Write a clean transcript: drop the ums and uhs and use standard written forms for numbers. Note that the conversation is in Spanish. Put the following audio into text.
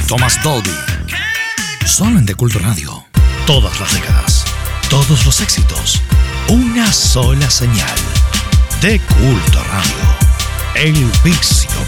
Thomas Dolby. Solo en De Culto Radio. Todas las décadas, todos los éxitos, una sola señal. De Culto Radio. El vicio